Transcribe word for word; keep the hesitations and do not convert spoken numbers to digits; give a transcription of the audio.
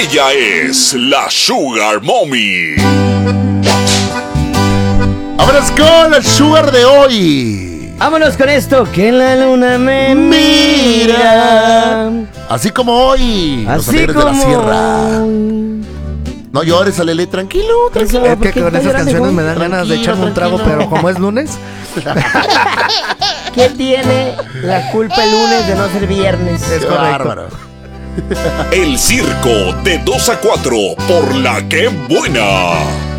Ella es la Sugar Mommy. Vámonos con la Sugar de hoy. Vámonos con esto, que la luna me mira. Así como hoy, los Así alegres como de la sierra. hoy. No llores, Alele, tranquilo, tranquilo. Es que con esas canciones me dan ganas de echarme un trago, pero como es lunes. ¿Quién tiene la culpa el lunes de no ser viernes? Es bárbaro. El circo de dos a cuatro por La Que Buena.